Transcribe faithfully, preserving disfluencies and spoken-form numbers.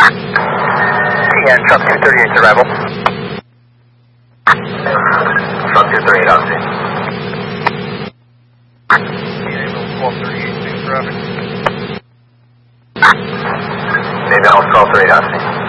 T N, truck two thirty-eight arrival. Truck two thirty-eight, I'll see. twelve thirty-eight, traffic. Maybe I'll twelve thirty-eight, I'll see.